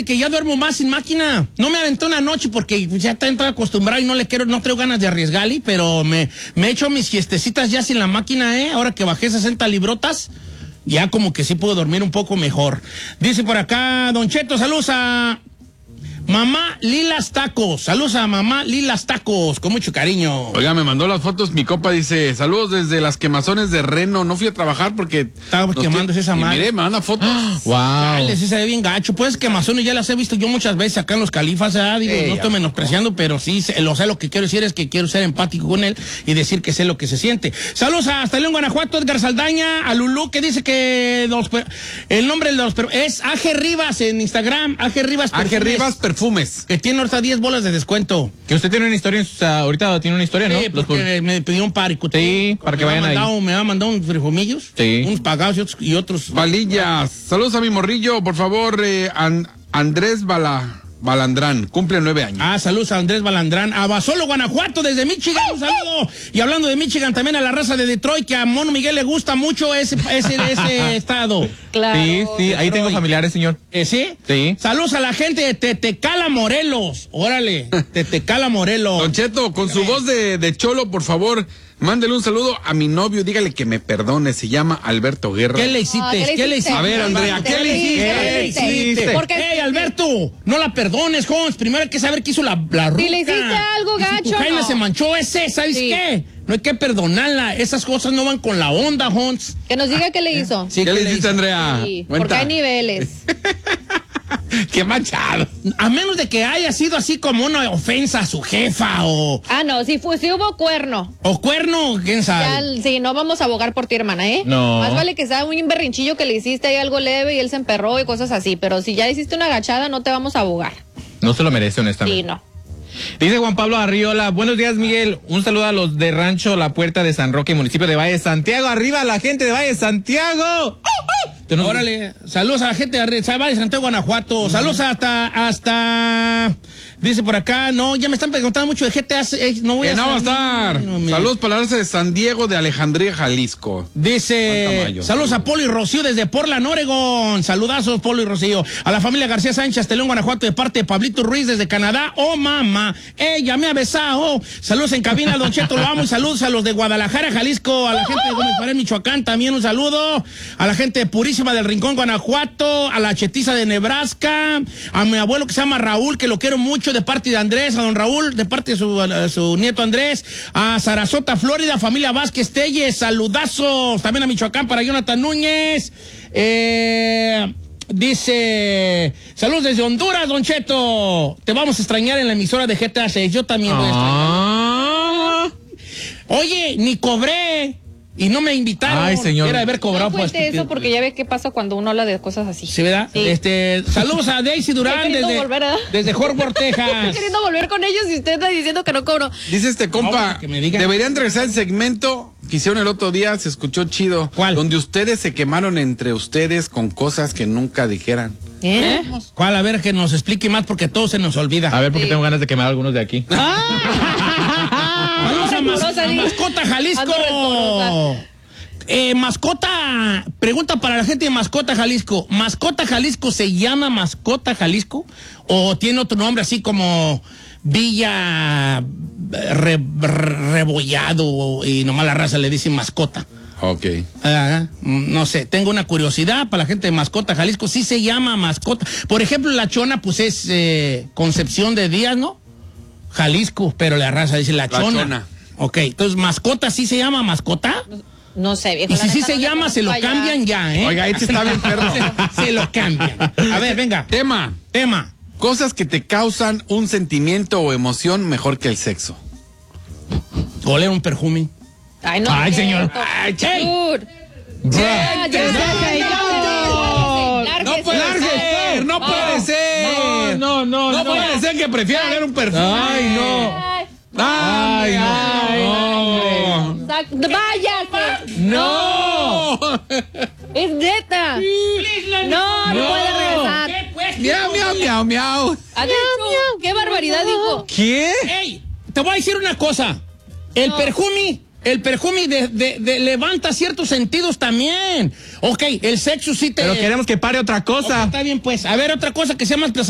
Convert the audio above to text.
fíjate que ya duermo más sin máquina. No me aventé una noche porque ya estoy acostumbrado y no traigo ganas de arriesgarle, pero me he hecho mis siestecitas ya sin la máquina, Ahora que bajé 60 librotas, ya como que sí puedo dormir un poco mejor. Dice por acá, Don Cheto, saludos a Mamá Lilas Tacos. Saludos a Mamá Lilas Tacos, con mucho cariño. Oiga, me mandó las fotos, mi compa dice, saludos desde las quemazones de Reno. No fui a trabajar porque estaba quemando esa madre. Mire, me manda fotos. Wow. Dale, sí se ve bien gacho. Pues quemazones ya las he visto yo muchas veces acá en los Califas, digo, no estoy menospreciando, pero sí, lo que quiero decir es que quiero ser empático con él y decir que sé lo que se siente. Saludos hasta León, Guanajuato, Edgar Saldaña, a Lulú, que dice que el nombre de los es AG Rivas en Instagram, AG Rivas Perfumes. Que tiene ahorita 10 bolas de descuento. Que usted tiene una historia, ahorita tiene una historia, ¿no? Sí, porque me pidió un par. Sí, para que vayan ahí. Me ha mandado unos frijomillos, unos pagados y otros. Valillas. Saludos a mi morrillo, por favor, Andrés Balandrán, cumple 9 años. Saludos a Andrés Balandrán, a Basolo, Guanajuato, desde Michigan, un saludo. Y hablando de Michigan, también a la raza de Detroit, que a Mono Miguel le gusta mucho ese estado. Claro. Sí, ahí tengo familiares, señor. ¿Sí? Sí. Saludos a la gente de Tetecala, Morelos. Órale, Tetecala, Morelos. Don Cheto, con su voz de cholo, por favor, mándele un saludo a mi novio, dígale que me perdone, se llama Alberto Guerra. ¿Qué le hiciste? ¿Qué le hiciste? A ver, Andrea, ¿qué le hiciste? Hey, Alberto, no la perdones, Jones. Primero hay que saber qué hizo la ruca. Si le hiciste algo gacho, si tu Jaime se manchó, ¿sabes qué? No hay que perdonarla. Esas cosas no van con la onda, Jones. Que nos diga qué le hizo. Sí, ¿qué le hiciste, Andrea? Sí, porque hay niveles. Qué manchado. A menos de que haya sido así como una ofensa a su jefa o... no, si hubo cuerno. ¿O cuerno? ¿Quién sabe? Sí, no vamos a abogar por ti, hermana, No. Más vale que sea un berrinchillo que le hiciste ahí algo leve y él se emperró y cosas así. Pero si ya hiciste una agachada, no te vamos a abogar. No se lo merece, honestamente. Sí, no. Dice Juan Pablo Arriola, buenos días, Miguel. Un saludo a los de Rancho La Puerta de San Roque, municipio de Valle de Santiago. ¡Arriba la gente de Valle de Santiago! Órale, saludos a la gente de Valle de Santiago, Guanajuato. Saludos hasta... Dice por acá, no, ya me están preguntando mucho de GTA. No voy a va a estar. Saludos para la raza de San Diego de Alejandría, Jalisco. Dice, saludos a Polo y Rocío desde Portland, Oregon. Saludazos, Polo y Rocío. A la familia García Sánchez, León, Guanajuato, de parte de Pablito Ruiz desde Canadá. Oh, mamá, ella me ha besado. Saludos en cabina, Don Cheto, lo amo. Y saludos a los de Guadalajara, Jalisco. A la gente de Gómez Pared, Michoacán, también un saludo. A la gente Purísima del Rincón, Guanajuato. A la chetiza de Nebraska. A mi abuelo que se llama Raúl, que lo quiero mucho, de parte de Andrés, a don Raúl, de parte de su nieto Andrés, a Sarasota, Florida, familia Vázquez Telles, saludazos, también a Michoacán para Jonathan Núñez, dice, saludos desde Honduras, Don Cheto, te vamos a extrañar en la emisora de GTA 6, yo también voy a extrañar. Oye, ni cobré. Y no me invitaron. Ay, señor. Era haber cobrado. No cuente eso porque ya ves qué pasa cuando uno habla de cosas así. Sí, ¿verdad? Sí. Saludos a Daisy Durán desde Fort Worth, Texas. Estoy queriendo volver con ellos y usted está diciendo que no cobro. Dice este compa, que me diga. deberían regresar el segmento que hicieron el otro día, se escuchó chido. ¿Cuál? Donde ustedes se quemaron entre ustedes con cosas que nunca dijeran. ¿Cuál? A ver, que nos explique más porque todo se nos olvida. A ver, porque tengo ganas de quemar algunos de aquí. Vamos a Mascota, Jalisco. Mascota, pregunta para la gente de Mascota, Jalisco. ¿Mascota Jalisco se llama Mascota Jalisco? ¿O tiene otro nombre así como Villa Rebollado y nomás la raza le dice Mascota? Ok. No sé, tengo una curiosidad para la gente de Mascota, Jalisco. Sí se llama Mascota. Por ejemplo, la Chona, pues es Concepción de Díaz, ¿no? Jalisco, pero la raza dice la Chona. Ok, entonces, ¿Mascota sí se llama Mascota? No sé, viejo. Y si sí se llama, se lo cambian ya, ¿eh? Oiga, este está bien perro. Se lo cambian. A ver, venga. Tema. Cosas que te causan un sentimiento o emoción mejor que el sexo. Oler un perfume. Ay, no. Ay, señor. Ay, Ya. No puede ser. No puede ser que prefiera oler un perfume. Ay, no. Ay, no. ¡Váyase! ¡No! ¡Es neta! No puede regresar. Miau, miau. ¡Qué barbaridad dijo! ¿Qué? ¡Ey! Te voy a decir una cosa. El perfume levanta ciertos sentidos también. Ok, el sexo sí te... Pero queremos que pare otra cosa. Okay, está bien, pues. A ver, otra cosa que sea más